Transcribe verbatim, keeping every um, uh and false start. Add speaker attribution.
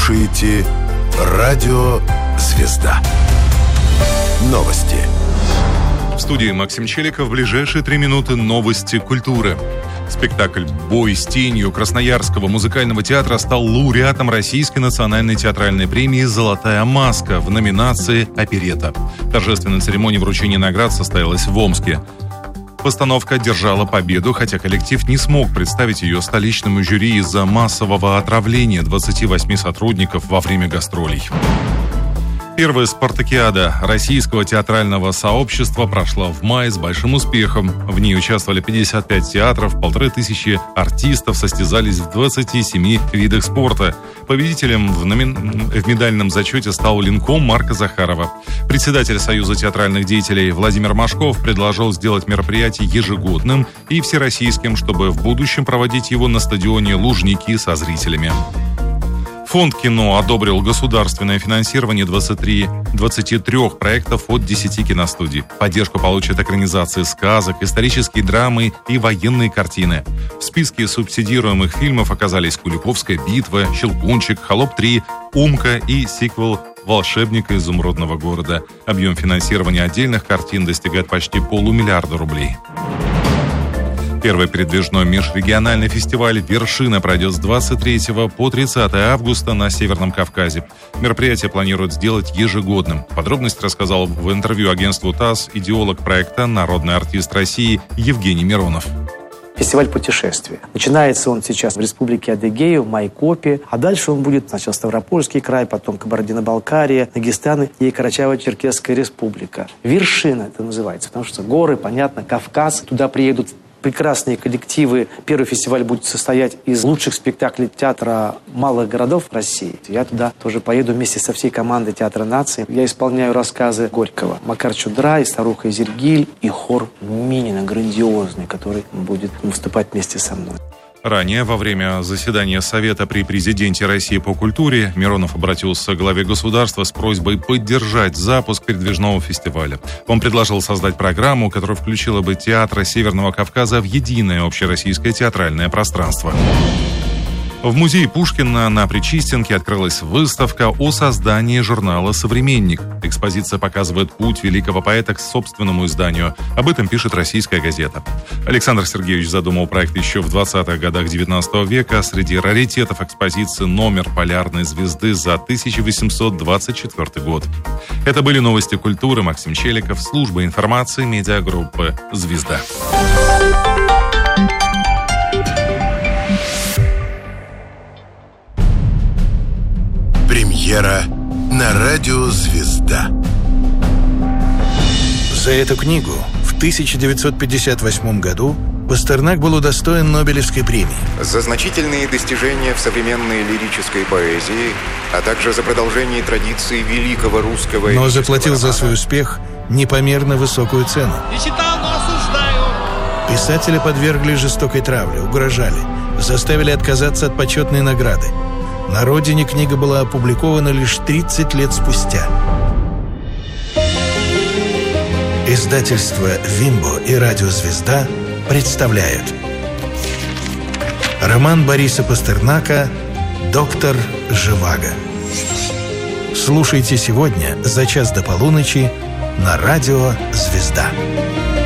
Speaker 1: слушаете Радио «Звезда». Новости.
Speaker 2: В студии Максим Челиков. В ближайшие три минуты новости культуры. Спектакль «Бой с тенью» Красноярского музыкального театра стал лауреатом Российской национальной театральной премии «Золотая маска» в номинации «Оперетта». Торжественная церемония вручения наград состоялась в Омске. Постановка одержала победу, хотя коллектив не смог представить ее столичному жюри из-за массового отравления двадцати восьми сотрудников во время гастролей. Первая спартакиада российского театрального сообщества прошла в мае с большим успехом. В ней участвовали пятьдесят пять театров, полторы тысячи артистов состязались в двадцати семи видах спорта. Победителем в, номин... в медальном зачете стал линком Марка Захарова. Председатель Союза театральных деятелей Владимир Машков предложил сделать мероприятие ежегодным и всероссийским, чтобы в будущем проводить его на стадионе Лужники со зрителями. Фонд кино одобрил государственное финансирование двадцати трёх проектов от десяти киностудий. Поддержку получат экранизации сказок, исторические драмы и военные картины. В списке субсидируемых фильмов оказались «Куликовская битва», «Щелкунчик», «Холоп три», «Умка» и сиквел «Волшебника изумрудного города». Объем финансирования отдельных картин достигает почти полумиллиарда рублей. Первый передвижной межрегиональный фестиваль «Вершина» пройдет с двадцать третьего по тридцатое августа на Северном Кавказе. Мероприятие планируют сделать ежегодным. Подробности рассказал в интервью агентству ТАСС идеолог проекта, народный артист России Евгений Миронов.
Speaker 3: Фестиваль путешествия. Начинается он сейчас в Республике Адыгея, в Майкопе, а дальше он будет сначала Ставропольский край, потом Кабардино-Балкария, Дагестан и Карачаево-Черкесская республика. Вершина это называется, потому что горы, понятно, Кавказ, туда приедут прекрасные коллективы. Первый фестиваль будет состоять из лучших спектаклей театра малых городов России. Я туда тоже поеду вместе со всей командой Театра нации. Я исполняю рассказы Горького. Макар Чудра, и Старуха Изергиль, и хор Минина, грандиозный, который будет выступать вместе со мной.
Speaker 2: Ранее, во время заседания Совета при президенте России по культуре, Миронов обратился к главе государства с просьбой поддержать запуск передвижного фестиваля. Он предложил создать программу, которая включила бы театры Северного Кавказа в единое общероссийское театральное пространство. В музее Пушкина на Причистенке открылась выставка о создании журнала «Современник». Экспозиция показывает путь великого поэта к собственному изданию. Об этом пишет «Российская газета». Александр Сергеевич задумал проект еще в двадцатых годах девятнадцатого века. Среди раритетов экспозиции номер полярной звезды за тысяча восемьсот двадцать четвёртый год. Это были новости культуры. Максим Челиков, служба информации медиагруппы «Звезда».
Speaker 1: Премьера на радио «Звезда».
Speaker 4: За эту книгу в тысяча девятьсот пятьдесят восьмом году Пастернак был удостоен Нобелевской премии.
Speaker 5: За значительные достижения в современной лирической поэзии, а также за продолжение традиции великого русского...
Speaker 4: Но заплатил романа. За свой успех непомерно высокую цену.
Speaker 6: Не читал, но осуждаю.
Speaker 4: Писателя подвергли жестокой травле, угрожали, заставили отказаться от почетной награды. На родине книга была опубликована лишь тридцать лет спустя. Издательство «Вимбо» и радио «Звезда» представляют роман Бориса Пастернака «Доктор Живаго». Слушайте сегодня за час до полуночи на радио «Звезда».